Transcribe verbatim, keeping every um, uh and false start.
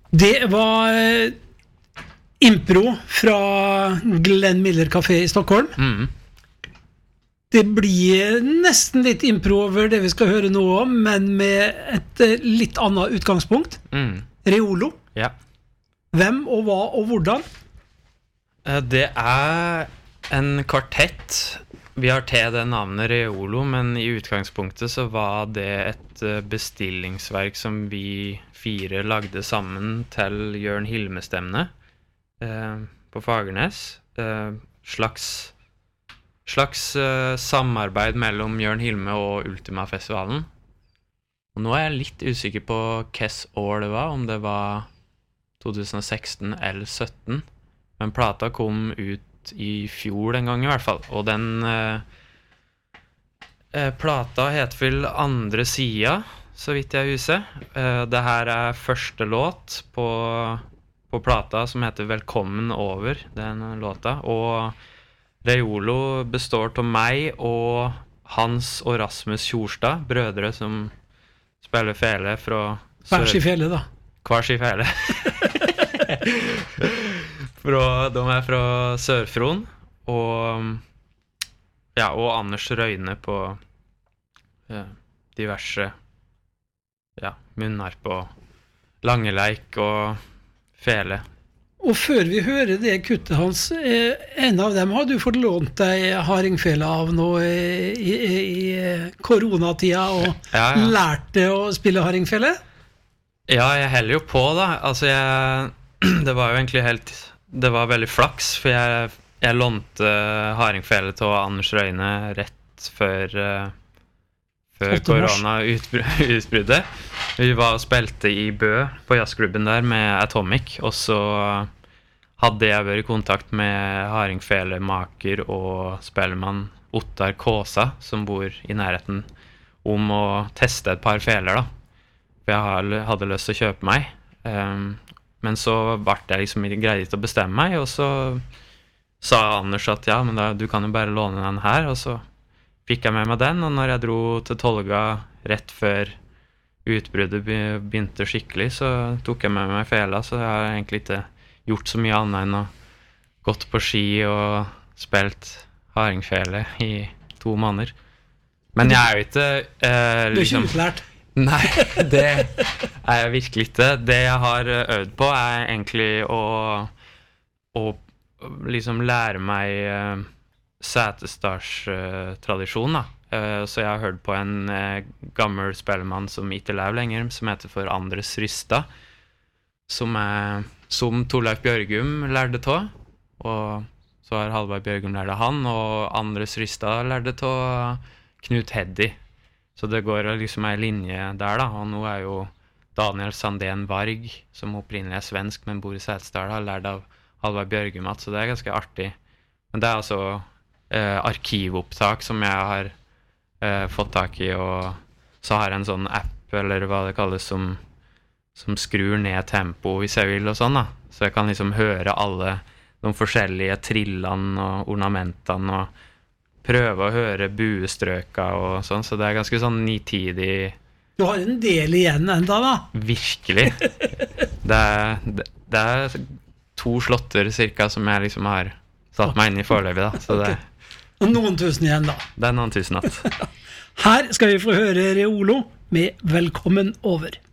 Det var eh, impro fra Glenn Miller Café i Stockholm. Mm. Det blir nesten litt impro over det vi skal høre nå om, men med et eh, litt annet utgangspunkt. Mm. Reolo. Ja. Hvem og hva og hvordan? Eh, Det er en kvartett. Vi har til det navnet Reolo, men i utgangspunktet så var det et eh, bestillingsverk som vi fire lagde sammen til Jørn Hilme-stemmene eh, på Fagernes. Eh, slags slags eh, samarbeid mellom Jørn Hilme og Ultima-festivalen. Og nå er jeg litt usikker på hvilket år det var, om det var tjue seksten eller sytten. Men plata kom ut i fjor en gang i hvert fall. Og den eh, eh, plata heter vel Andre Sida, så vidt jeg husker. Eh, det her er første låt på, på plata som heter Velkommen over, den låta. Og Reolo består av meg og Hans og Rasmus Kjorstad, brødre som spiller fele fra Hver sin fele, da. Hver sin fele. fra, de er fra Sør-Fron, og, ja, og Anders Røyne på ja, diverse ja, munnharp og langeleik og fele. Og før vi hører det kuttet hans, eh, en av dem har du fått lånt deg hardingfele av nå i, i, i koronatida og Ja, ja. lært det å spille hardingfele? Ja, jeg heller jo på da. Altså, jeg, det var jo egentlig helt, det var veldig flaks, for jeg, jeg lånte hardingfele til Anders Røyne rett før, uh, før korona-utbruddet. Vi var og spilte i Bø på jazzklubben der med Atomic, og så hadde jeg vært i kontakt med hardingfelemaker og spellemann Ottar Kåsa, som bor i nærheten, om å teste et par feler da. For jeg hadde lyst til å kjøpe meg. Um, men så ble jeg liksom greid til å bestemme meg, og så sa Anders at ja, men da, du kan jo bare låne den her, og så fikk jeg med meg den, og når jeg dro til Tolga rett før utbruddet begynte skikkelig, så tok jeg med meg fela, så jeg har egentlig ikke gjort så mye annet enn å gått på ski og spilt hardingfele i to måneder. Men jeg er jo ikke eh, Du er liksom, ikke utlært? Nei, det er jeg virkelig ikke. Det jeg har øvd på er egentlig å, å liksom lære meg eh, Setesdals-tradisjon da. Uh, så jeg har hørt på en uh, gammel spellemann som ikke lever lenger, som heter for Andres Rysta, som, er, som Torleif Bjørgum lærte av, og så har Halvard Bjørgum lært av han, og Andres Rysta lærte av Knut Heddy. Så det går liksom en linje der da, og nå er jo Daniel Sandén Varg, som opprinnelig er svensk, men bor i Setesdal, har lært av Halvard Bjørgum, så det er ganske artig. Men det er altså uh, arkivopptak som jeg har Uh, fått tak i, og så har jeg en sånn app, eller hva det kalles, som, som skrur ned tempo hvis jeg vil og sånn da, så jeg kan liksom høre alle de forskjellige trillene og ornamentene og prøve å høre buestrøka og sånn, så det er ganske sånn nitidig. Du har en del igjen enda da. Virkelig. det, er, det, det er to slotter cirka som jeg liksom har satt meg inn i foreløpig da, så det Og noen tusen igjen da. Det er noen tusen natt. Her skal vi få høre Reolo med Velkommen over.